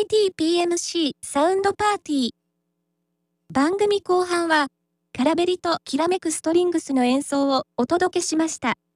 ITPMC サウンドパーティー。番組後半は、カラベリときらめくストリングスの演奏をお届けしました。